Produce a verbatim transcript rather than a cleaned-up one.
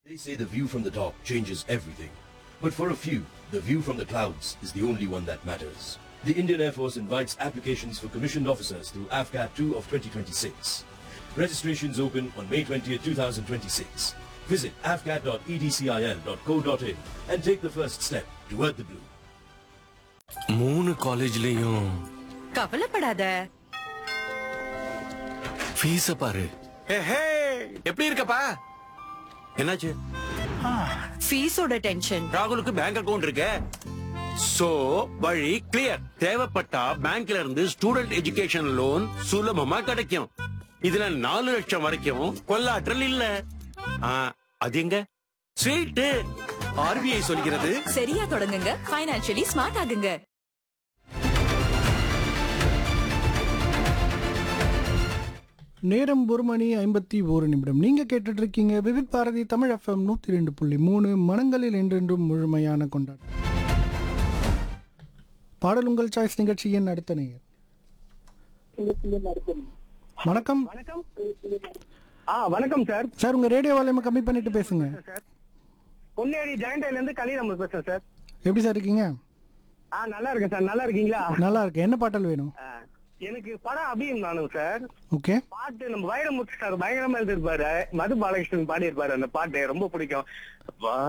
They say the view from the top changes everything. But for a few, the view from the clouds is the only one that matters. The Indian Air Force invites applications for commissioned officers through A F C A T two of twenty twenty-six. Registrations open on May twentieth, twenty twenty-six. Visit A F C A T dot E D C I L dot co dot in and take the first step toward the blue. மூணு காலேஜ்லயும் கவலைப்படாத. ஃபீஸ பாரு. ஹே எப்படி இருக்கப்பா? என்னாச்சு? ஃபீஸோட tension. ராகுலுக்கு bank account இருக்கு. So வழி clear. தேவைப்பட்டா பேங்க்ல இருந்து ஸ்டூடெண்ட் எஜுகேஷன் லோன் சுலபமா கிடைக்கும். இதுல நாலு லட்சம் வரைக்கும் கொள்ளாற்றல் இல்ல. அது எங்க? ஸ்வீட். ஆர்பிஐ சொல்கிறது சரியா தொடங்குங்க, ஃபைனான்சியலி ஸ்மார்ட் ஆகுங்க. நேரம் ஒரு மணி ஐம்பத்தி ஒரு நிமிடம். நீங்க கேட்டுட்டு இருக்கீங்க விவித் பாரதி தமிழ் எஃப்எம் நூத்தி ரெண்டு புள்ளி மூணு மனங்களில் என்றென்றும் முழுமையான கொண்டாட்டம். பாடல் உங்கள் சாய்ஸ் நிகழ்ச்சியின் அடுத்த நேயர். வணக்கம். வணக்கம் சார். சார் உங்க ரேடியோ வால்யூமை கம்மி பண்ணிட்டு பேசுங்க. பொன்னேரி ஜெயண்டைல இருந்து கலிராம பேசுறேன் சார். எப்படி சார் இருக்கீங்க? ஆ நல்லா இருக்கேன் சார். நல்லா இருக்கீங்களா? நல்லா இருக்கு. என்ன பாடல் வேணும்? எனக்கு படம் அபியும் நானும் சார். ஓகே. பாட்டு நம்ம வைரமுத்து சார் பயங்கரமா எழுதிருப்பாரு. மது பாலகிருஷ்ணன் பாடி இருப்பாரு. அந்த பாட்டு ரொம்ப பிடிக்கும்.